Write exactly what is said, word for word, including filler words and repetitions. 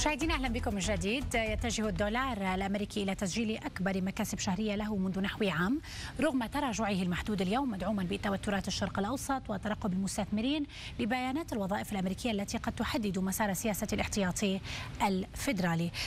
مشاهدينا اهلا بكم من جديد. يتجه الدولار الامريكي الى تسجيل اكبر مكاسب شهريه له منذ نحو عام رغم تراجعه المحدود اليوم، مدعوما بتوترات الشرق الاوسط وترقب المستثمرين لبيانات الوظائف الامريكيه التي قد تحدد مسار سياسه الاحتياطي الفيدرالي.